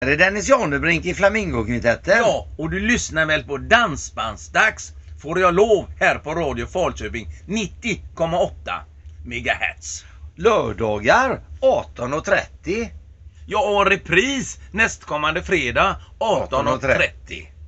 Är det Dennis Janebrink i Flamingokvintetten? Ja, och du lyssnar väl på Dansbandsdags, får jag lov, här på Radio Falköping 90,8 megahertz. Lördagar 18:30. Ja, och repris nästkommande fredag 18:30.